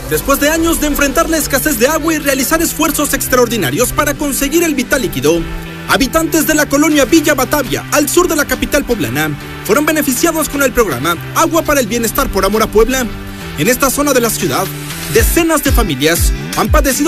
Después de años de enfrentar la escasez de agua y realizar esfuerzos extraordinarios para conseguir el vital líquido, habitantes de la colonia Villa Batavia, al sur de la capital poblana, fueron beneficiados con el programa Agua para el Bienestar por Amor a Puebla. En esta zona de la ciudad, decenas de familias han padecido